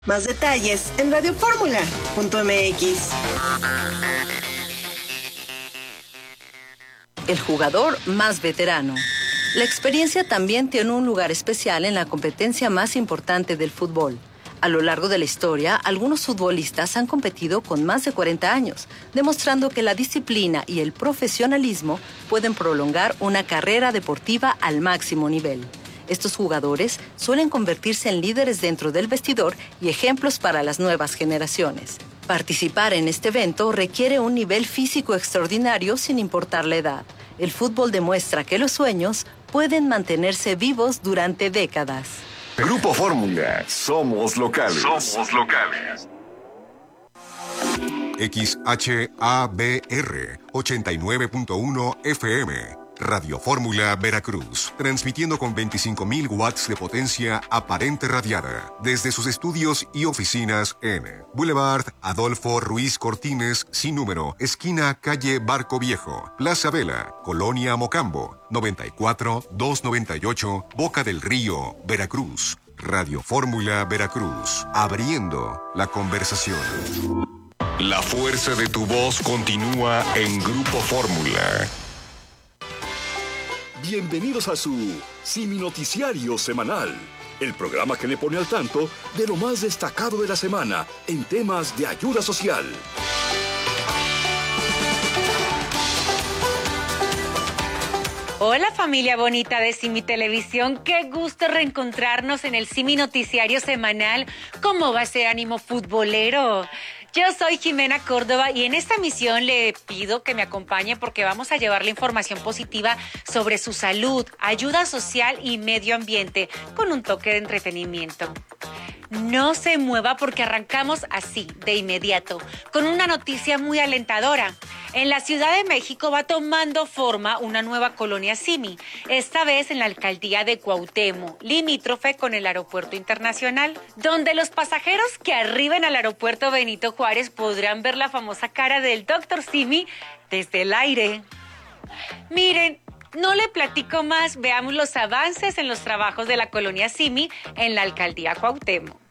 Más detalles en radioformula.mx. El jugador más veterano. La experiencia también tiene un lugar especial en la competencia más importante del fútbol. A lo largo de la historia, algunos futbolistas han competido con más de 40 años, demostrando que la disciplina y el profesionalismo pueden prolongar una carrera deportiva al máximo nivel. Estos jugadores suelen convertirse en líderes dentro del vestidor y ejemplos para las nuevas generaciones. Participar en este evento requiere un nivel físico extraordinario sin importar la edad. El fútbol demuestra que los sueños pueden mantenerse vivos durante décadas. Grupo Fórmula, somos locales. Somos locales. XHABR 89.1 FM. Radio Fórmula Veracruz, transmitiendo con 25.000 watts de potencia aparente radiada desde sus estudios y oficinas en Boulevard Adolfo Ruiz Cortines, sin número, esquina calle Barco Viejo, Plaza Vela, Colonia Mocambo, 94-298, Boca del Río, Veracruz. Radio Fórmula Veracruz, abriendo la conversación. La fuerza de tu voz continúa en Grupo Fórmula. Bienvenidos a su Simi Noticiario Semanal, el programa que le pone al tanto de lo más destacado de la semana en temas de ayuda social. Hola familia bonita de Simi Televisión, qué gusto reencontrarnos en el Simi Noticiario Semanal con base de ánimo futbolero. Yo soy Jimena Córdoba y en esta misión le pido que me acompañe porque vamos a llevarle información positiva sobre su salud, ayuda social y medio ambiente con un toque de entretenimiento. No se mueva porque arrancamos así, de inmediato, con una noticia muy alentadora. En la Ciudad de México va tomando forma una nueva colonia Simi, esta vez en la alcaldía de Cuauhtémoc, limítrofe con el aeropuerto internacional, donde los pasajeros que arriben al aeropuerto Benito Juárez podrán ver la famosa cara del Dr. Simi desde el aire. Miren, no le platico más, veamos los avances en los trabajos de la colonia Simi en la alcaldía Cuauhtémoc.